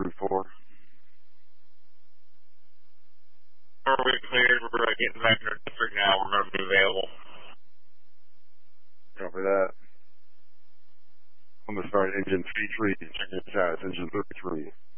3-4. Are we cleared? We're getting back in our district now. We're going to be available. Copy that. I'm going to start engine 33. Check this out. It's engine 33.